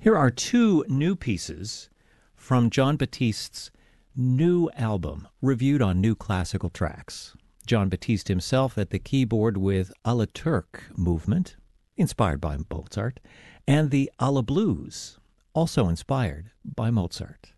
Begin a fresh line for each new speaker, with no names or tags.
Here are two new pieces from Jon Batiste's new album, reviewed on New Classical Tracks. Jon Batiste himself at the keyboard with A la Turque movement, inspired by Mozart, and the A la Blues, also inspired by Mozart.